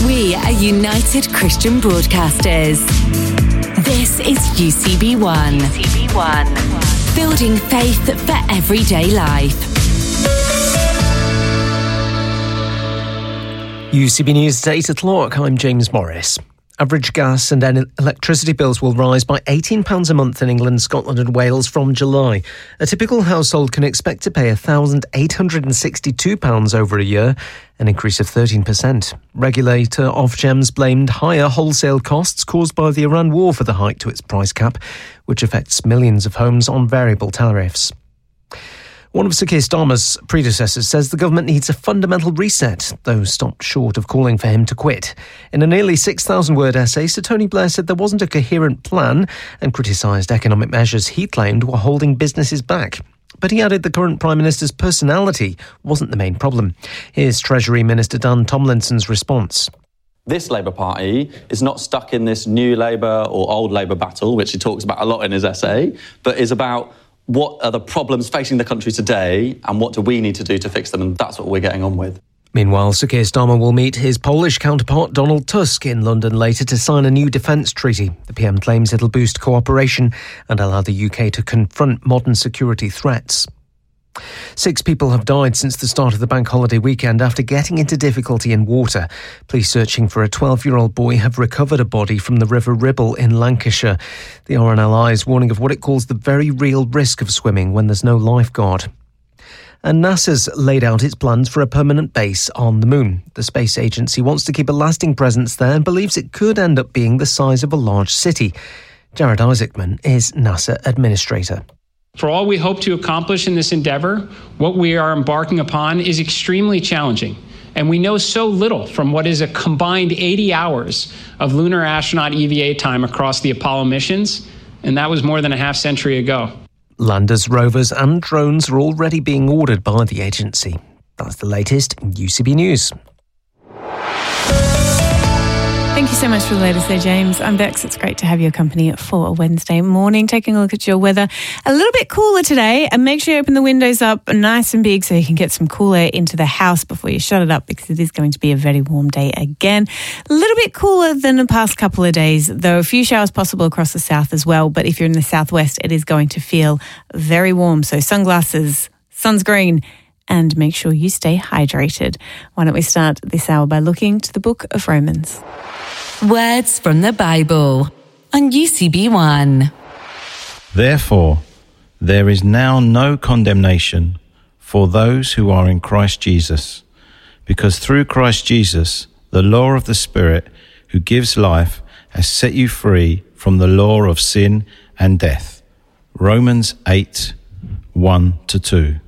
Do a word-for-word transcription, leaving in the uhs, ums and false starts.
We are United Christian Broadcasters. This is U C B one. U C B one. Building faith for everyday life. U C B News at eight o'clock. I'm James Morris. Average gas and electricity bills will rise by eighteen pounds a month in England, Scotland and Wales from July. A typical household can expect to pay one thousand eight hundred sixty-two pounds over a year, an increase of thirteen percent. Regulator Ofgem's blamed higher wholesale costs caused by the Iran war for the hike to its price cap, which affects millions of homes on variable tariffs. One of Sir Keir Starmer's predecessors says the government needs a fundamental reset, though stopped short of calling for him to quit. In a nearly six thousand word essay, Sir Tony Blair said there wasn't a coherent plan and criticised economic measures he claimed were holding businesses back. But he added the current Prime Minister's personality wasn't the main problem. Here's Treasury Minister Dan Tomlinson's response. This Labour Party is not stuck in this new Labour or old Labour battle, which he talks about a lot in his essay, but is about what are the problems facing the country today and what do we need to do to fix them, and that's what we're getting on with. Meanwhile, Sir Keir Starmer will meet his Polish counterpart Donald Tusk in London later to sign a new defence treaty. The P M claims it'll boost cooperation and allow the U K to confront modern security threats. Six people have died since the start of the bank holiday weekend after getting into difficulty in water. Police searching for a twelve-year-old boy have recovered a body from the River Ribble in Lancashire. The R N L I is warning of what it calls the very real risk of swimming when there's no lifeguard. And NASA's laid out its plans for a permanent base on the moon. The space agency wants to keep a lasting presence there and believes it could end up being the size of a large city. Jared Isaacman is NASA administrator. For all we hope to accomplish in this endeavor, what we are embarking upon is extremely challenging. And we know so little from what is a combined eighty hours of lunar astronaut E V A time across the Apollo missions, and that was more than a half century ago. Landers, rovers and drones are already being ordered by the agency. That's the latest U C B News. Thank you so much for the latest there, James. I'm Bex. It's great to have your company for a Wednesday morning. Taking a look at your weather. A little bit cooler today, and make sure you open the windows up nice and big so you can get some cool air into the house before you shut it up, because it is going to be a very warm day again. A little bit cooler than the past couple of days, though a few showers possible across the south as well. But if you're in the southwest, it is going to feel very warm. So sunglasses, sunscreen, and make sure you stay hydrated. Why don't we start this hour by looking to the book of Romans. Words from the Bible on U C B one. Therefore, there is now no condemnation for those who are in Christ Jesus, because through Christ Jesus, the law of the Spirit who gives life has set you free from the law of sin and death. Romans eight, one to two.